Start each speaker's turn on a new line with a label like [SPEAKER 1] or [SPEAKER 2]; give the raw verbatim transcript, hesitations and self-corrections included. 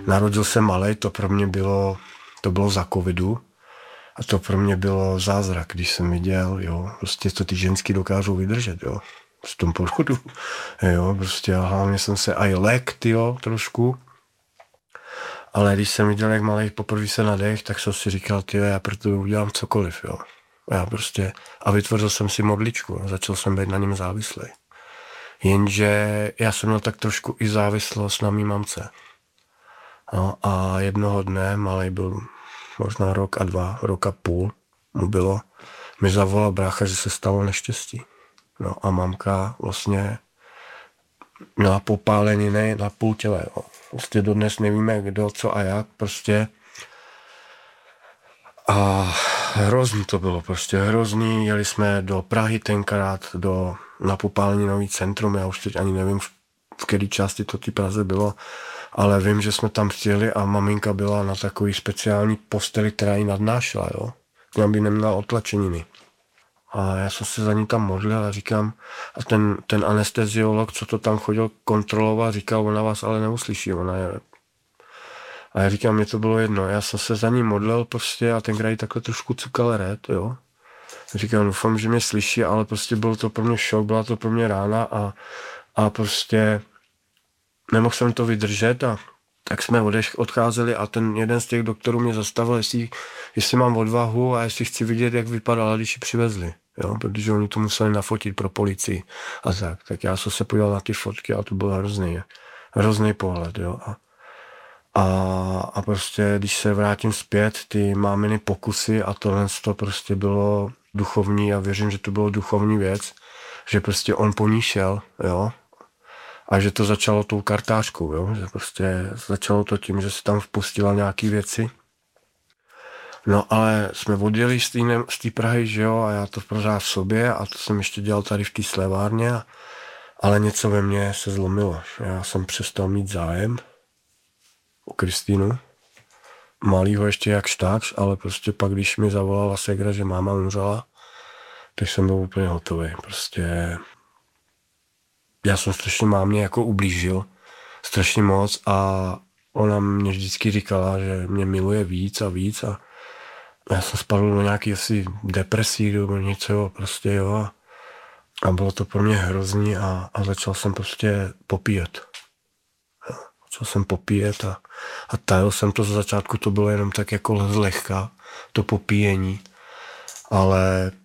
[SPEAKER 1] narodil se malej, to pro mě bylo, to bylo za covidu a to pro mě bylo zázrak, když jsem viděl, jo, prostě to ty ženský dokážou vydržet, jo, v tom porodu, jo, prostě a hlavně jsem se aj lek, jo, trošku, ale když jsem viděl, jak malej poprvé se nadech, tak jsem si říkal, tyjo, já pro to udělám cokoliv, jo. Já prostě, a vytvořil jsem si modličku a začal jsem být na něm závislý. Jenže já jsem měl tak trošku i závislost na mý mamce. No a jednoho dne, malej byl možná rok a dva, rok a půl mu bylo, mi zavolal brácha, že se stalo neštěstí. No a mamka vlastně měla popáleniny na půl těle. Jo. Prostě dodnes nevíme, kdo, co a jak, prostě. A hrozný to bylo, prostě hrozný. Jeli jsme do Prahy tenkrát, do, na popáleninový centrum, já už teď ani nevím, v, v které části to ty Praze bylo, ale vím, že jsme tam přijeli a maminka byla na takový speciální posteli, která ji nadnášela, jo. Aby neměla otlačeniny. A já jsem se za ní tam modlil a říkám, a ten, ten anesteziolog, co to tam chodil kontrolovat, říkal, ona vás ale neuslyší, ona je. A já říkám, mě to bylo jedno, já jsem se za ní modlil prostě a tenkrát jí takhle trošku cukal red, jo. Říkám, doufám, že mě slyší, ale prostě byl to pro mě šok, byla to pro mě rána a, a prostě nemohl jsem to vydržet a tak jsme odeš, odcházeli a ten jeden z těch doktorů mě zastavil, jestli, jestli mám odvahu a jestli chci vidět, jak vypadala, když ji přivezli. Jo? Protože oni to museli nafotit pro policii a tak. Tak já jsem se podíval na ty fotky a to byl hrozný, hrozný pohled. Jo? A, a, a prostě, když se vrátím zpět, ty máminy pokusy a tohle to prostě bylo duchovní a věřím, že to bylo duchovní věc, že prostě on po ní šel, jo. A že to začalo tou kartářkou, jo? Že prostě začalo to tím, že se tam vpustila nějaký věci. No ale jsme odjeli z té Prahy, že jo, a já to pořád v sobě a to jsem ještě dělal tady v té slevárně, ale něco ve mně se zlomilo. Já jsem přestal mít zájem o Kristýnu. Malýho ještě jakž takž, ale prostě pak, když mi zavolala ségra, že máma umřela, tak jsem byl úplně hotový. Prostě já jsem strašně mámě jako ublížil, strašně moc a ona mě vždycky říkala, že mě miluje víc a víc a já jsem spadl do nějaký asi depresí nebo něco, prostě jo. A bylo to pro mě hrozný a, a začal jsem prostě popíjet. Jo. Začal jsem popíjet a, a tajil jsem to, z začátku to bylo jenom tak jako zlehka, to popíjení. Ale